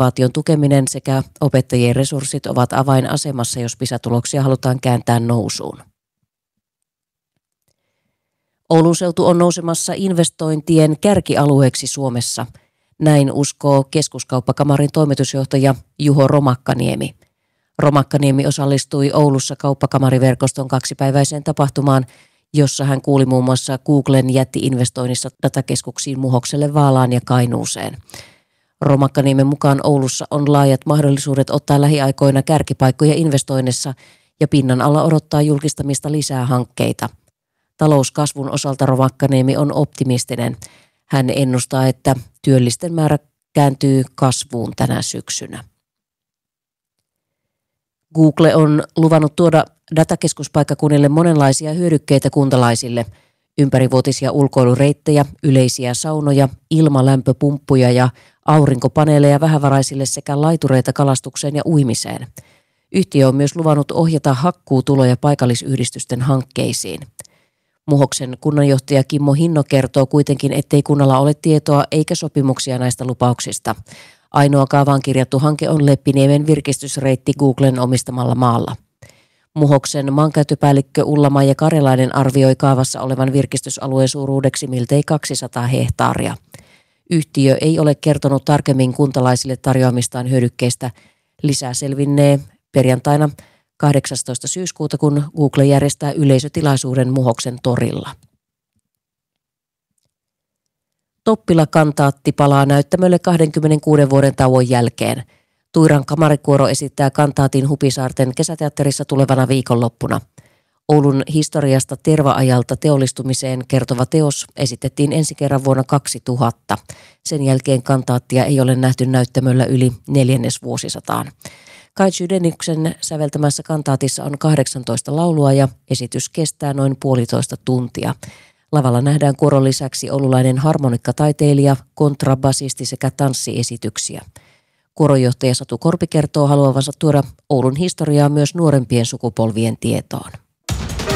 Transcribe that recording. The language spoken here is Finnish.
motivaation tukeminen sekä opettajien resurssit ovat avainasemassa, jos PISA-tuloksia halutaan kääntää nousuun. Oulun seutu on nousemassa investointien kärkialueeksi Suomessa. Näin uskoo Keskuskauppakamarin toimitusjohtaja Juho Romakkaniemi. Romakkaniemi osallistui Oulussa kauppakamariverkoston 2-päiväiseen tapahtumaan, jossa hän kuuli muun muassa Googlen jätti-investoinnissa datakeskuksiin Muhokselle, Vaalaan ja Kainuuseen. Romakkaniemen mukaan Oulussa on laajat mahdollisuudet ottaa lähiaikoina kärkipaikkoja investoinnissa ja pinnan alla odottaa julkistamista lisää hankkeita. Talouskasvun osalta Romakkaniemi on optimistinen. Hän ennustaa, että työllisten määrä kääntyy kasvuun tänä syksynä. Google on luvannut tuoda datakeskuspaikkakunnille monenlaisia hyödykkeitä kuntalaisille. Ympärivuotisia ulkoilureittejä, yleisiä saunoja, ilmalämpöpumppuja ja aurinkopaneeleja vähävaraisille sekä laitureita kalastukseen ja uimiseen. Yhtiö on myös luvannut ohjata hakkuutuloja paikallisyhdistysten hankkeisiin. Muhoksen kunnanjohtaja Kimmo Hinno kertoo kuitenkin, ettei kunnalla ole tietoa eikä sopimuksia näistä lupauksista. Ainoa kaavaan kirjattu hanke on Leppiniemen virkistysreitti Googlen omistamalla maalla. Muhoksen maankäyttöpäällikkö Ulla-Maija Karjalainen arvioi kaavassa olevan virkistysalueen suuruudeksi miltei 200 hehtaaria. Yhtiö ei ole kertonut tarkemmin kuntalaisille tarjoamistaan hyödykkeistä. Lisää selvinnee perjantaina 18. syyskuuta, kun Google järjestää yleisötilaisuuden Muhoksen torilla. Toppila-kantaatti palaa näyttämölle 26 vuoden tauon jälkeen. Tuiran kamarikuoro esittää kantaatin Hupisaarten kesäteatterissa tulevana viikonloppuna. Oulun historiasta tervaajalta teollistumiseen kertova teos esitettiin ensi kerran vuonna 2000. Sen jälkeen kantaattia ei ole nähty näyttämöllä yli 4. vuosisataan. Kai Chydeniuksen säveltämässä kantaatissa on 18 laulua ja esitys kestää noin 1,5 tuntia. Lavalla nähdään kuoron lisäksi oululainen harmonikkataiteilija, kontrabasisti sekä tanssiesityksiä. Kuoronjohtaja Satu Korpi kertoo haluavansa tuoda Oulun historiaa myös nuorempien sukupolvien tietoon.